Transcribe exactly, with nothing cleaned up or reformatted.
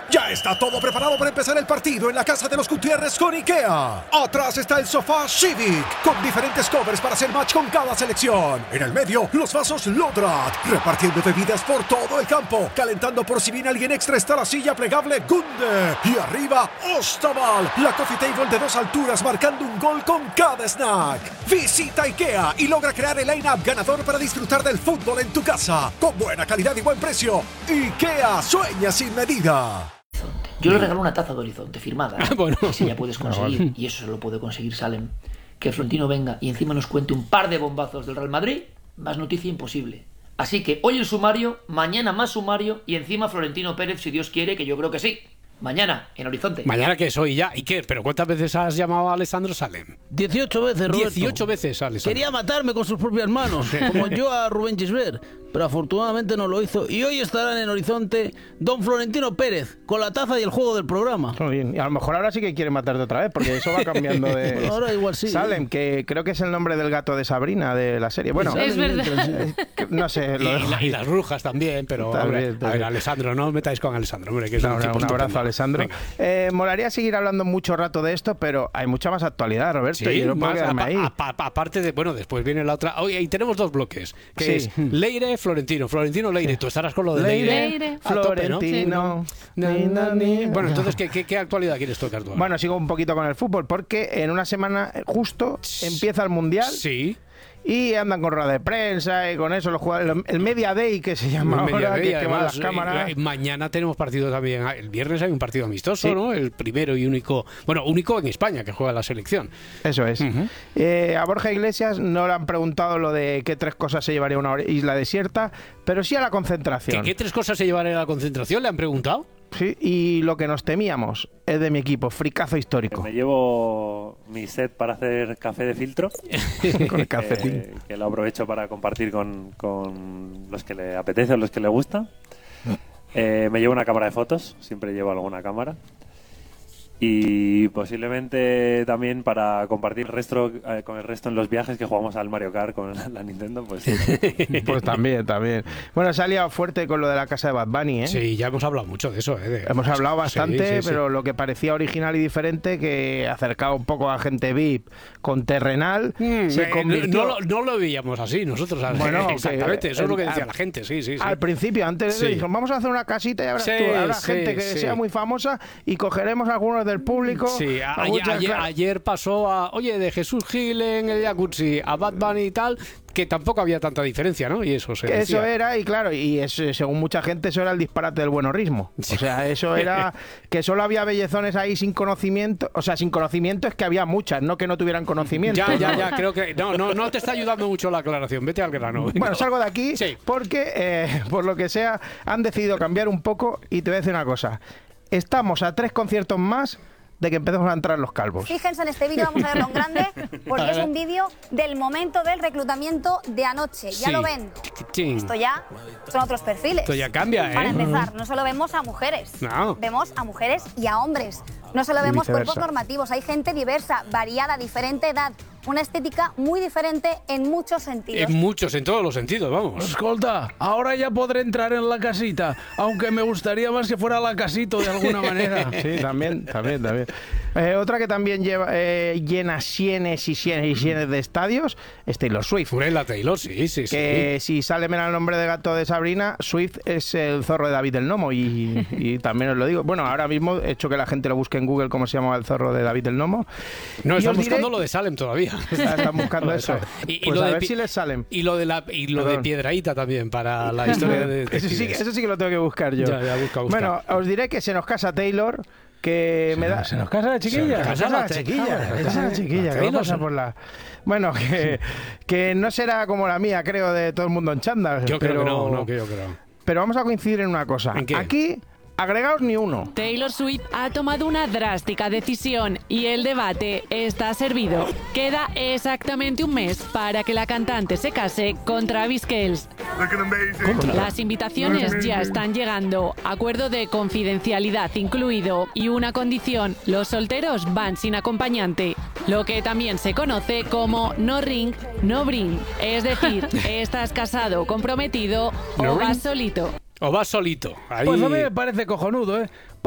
Ya está todo preparado para empezar el partido en la casa de los Gutiérrez con IKEA. Atrás está el sofá Civic, con diferentes covers para hacer match con cada selección. En el medio, los vasos Lodrat, repartiendo bebidas por todo el campo. Calentando por si viene alguien extra está la silla plegable Gunde. Y arriba, Ostaval, la coffee table de dos alturas marcando un gol con cada snack. Visita IKEA y logra crear el line-up ganador para disfrutar del fútbol en tu casa. Con buena calidad y buen precio. IKEA, sueña sin medida. Yo le regalo una taza de Horizonte firmada, ¿no? Ah, bueno. Si ya puedes conseguir, y eso se lo puede conseguir Salem, que Florentino venga y encima nos cuente un par de bombazos del Real Madrid, más noticia imposible. Así que hoy el sumario, mañana más sumario y encima Florentino Pérez, si Dios quiere, que yo creo que sí. Mañana, en Horizonte. Mañana que soy ya. ¿Y qué? ¿Pero cuántas veces has llamado a Alessandro Salem? dieciocho veces, Roberto. dieciocho veces, Alessandro. Quería matarme con sus propias manos, como yo a Rubén Gisbert, pero afortunadamente no lo hizo. Y hoy estarán en Horizonte don Florentino Pérez, con la taza y el juego del programa. Muy bien. Y a lo mejor ahora sí que quiere matarte otra vez, porque eso va cambiando de... Bueno, ahora igual sí. Salem, que creo que es el nombre del gato de Sabrina, de la serie. Bueno, Es verdad. no sé, lo Y, dejo la- ahí. y las brujas también, pero Está hombre, bien, está a ver, bien. Alessandro, no os metáis con Alessandro, hombre, que es No, un no, tipo un abrazo, estupendo. Alessandro. Venga. Eh, molaría seguir hablando mucho rato de esto, pero hay mucha más actualidad, Roberto. Sí, y yo no puedo más, quedarme apa- ahí. apa- apa- aparte de, bueno, después viene la otra. Oye, y tenemos dos bloques, que Sí. es Leire, Florentino, Florentino, Leire. Tú estarás con lo de Leire. Leire. A tope, ¿no? Florentino. Na, na, ni. Bueno, entonces, ¿qué, qué, qué actualidad quieres tocar tú ahora? Bueno, sigo un poquito con el fútbol, porque en una semana eh, justo empieza el Mundial. Sí. Y andan con rueda de prensa y con eso los jugadores, el Media Day que se llama El Media ahora, Day, que, que van además, las cámaras. eh, mañana tenemos partido también. El viernes hay un partido amistoso, Sí. ¿no? El primero y único, bueno, único en España que juega la selección. Eso es. Ujú. Eh, a Borja Iglesias no le han preguntado lo de qué tres cosas se llevaría una isla desierta, pero sí a la ¿Qué, concentración. ¿Qué tres cosas se llevarán a la concentración? ¿Le han preguntado? Sí, y lo que nos temíamos es de mi equipo, fricazo histórico. Me llevo mi set para hacer café de filtro, Con el calcetín. eh, que lo aprovecho para compartir con, con los que le apetece o los que le gusta. Eh, me llevo una cámara de fotos, siempre llevo alguna cámara. Y posiblemente también para compartir el resto, eh, con el resto en los viajes que jugamos al Mario Kart con la Nintendo, pues sí. Pues también, también. Bueno, se ha liado fuerte con lo de la casa de Bad Bunny, ¿eh? Sí, ya hemos hablado mucho de eso. ¿eh? De- Hemos hablado Sí, bastante, sí, sí. pero lo que parecía original y diferente, que acercaba un poco a gente V I P con terrenal, Mm, se eh, convirtió... no, lo- no lo veíamos así nosotros. Bueno, exactamente, que- eso es lo que decía al- la gente, sí, sí, sí. Al principio, antes Sí. le dijeron, vamos a hacer una casita y habrá, Sí, tú, habrá sí, gente que sí. sea muy famosa y cogeremos a algunos del público. Sí, a- a ayer, muchas- ayer- claro. ayer pasó a, oye, de Jesús Gil en el Jacuzzi a Bad Bunny y tal, que tampoco había tanta diferencia, ¿no? Y eso se Que decía. Eso era, y claro, y es, según mucha gente, eso era el disparate del buenorrismo. O sea, eso era que solo había bellezones ahí sin conocimiento. O sea, sin conocimiento es que había muchas, no que no tuvieran conocimiento. Ya, ya, ¿no? ya, creo que... No, no, no te está ayudando mucho la aclaración, vete al grano. venga. Bueno, salgo de aquí Sí. porque, eh, por lo que sea, han decidido cambiar un poco y te voy a decir una cosa. Estamos a tres conciertos más de que empecemos a entrar los calvos. Fíjense en este vídeo, vamos a verlo en grande, porque es un vídeo del momento del reclutamiento de anoche. Ya Sí. lo ven. Chin. Esto ya son otros perfiles. Esto ya cambia, ¿eh? Para empezar, no solo vemos a mujeres, No. vemos a mujeres y a hombres. No solo Y vemos viceversa. cuerpos normativos, hay gente diversa, variada, diferente edad, una estética muy diferente en muchos sentidos. En muchos, en todos los sentidos, vamos. Escolta, ahora ya podré entrar en la casita, aunque me gustaría más que fuera la casito de alguna manera. Sí, también, también, también. Eh, otra que también lleva, eh, llena sienes y sienes y sienes de estadios es Taylor Swift. Furela Taylor, sí, sí, sí. Que si sale menos el nombre de gato de Sabrina, Swift es el zorro de David el Nomo. Y, y también os lo digo. Bueno, ahora mismo he hecho que la gente lo busque en Google cómo se llama el zorro de David el Nomo. No, Y están os diré- buscando lo de Salem todavía. Ah, están buscando eso. Y, y Pues lo a de ver Pi- si les salen. Y lo de, la, y lo de Perdón. Piedrahíta también, para la historia de Eso sí, detectives. eso sí que lo tengo que buscar yo. Ya, ya, busca, busca. Bueno, os diré que se nos casa Taylor, que me da... Se nos casa la chiquilla. Se nos casa la chiquilla, se nos casa la chiquilla, que va a Taylor, pasar sí. por la... Bueno, que, que no será como la mía, creo, de todo el mundo en chándal. Yo pero, creo que no, no, que yo creo. Pero vamos a coincidir en una cosa. ¿En qué? Aquí, agregaos ni uno. Taylor Swift ha tomado una drástica decisión y el debate está servido. Queda exactamente un mes para que la cantante se case con Travis Kelce. Las invitaciones ya están llegando, acuerdo de confidencialidad incluido y una condición, los solteros van sin acompañante, lo que también se conoce como no ring, no bring, es decir, estás casado, comprometido No o ring. vas solito. O vas solito. Ahí... Pues a mí me parece cojonudo, ¿eh?